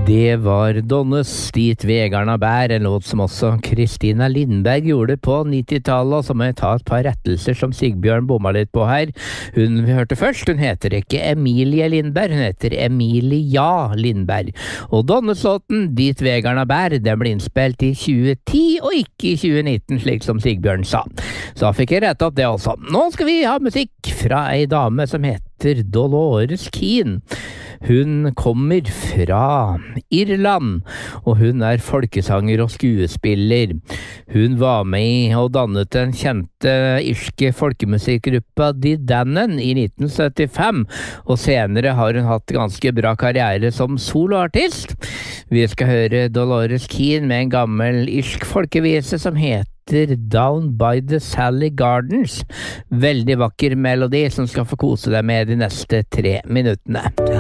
Det var Donnes Dit vegarna bær, en låt som også Kristina Lindberg gjorde på 90-tallet, og så må jeg ta et par rettelser som Sigbjørn bomma litt på her. Hun vi hørte først, hun heter ikke Emilie Lindberg, hun heter Emilia Lindberg. Og Donnes låten Dit vegarna bær, den ble innspilt i 2010 og ikke i 2019, slik som Sigbjørn sa. Så da fikk jeg rett opp det også. Nå skal vi ha musikk fra ei dame som heter Dolores Keane. Hun kommer fra Irland, og hun er folkesanger og skuespiller. Hun var med i og dannet den kjente irske folkemusikkgruppa The Dannen i 1975, og senere har hun hatt ganske bra karriere som soloartist. Vi skal høre Dolores Keane med en gammel irsk folkevise som heter Down by the Sally Gardens. Veldig vakker melodi som skal få kose deg med de neste 3 minuttene.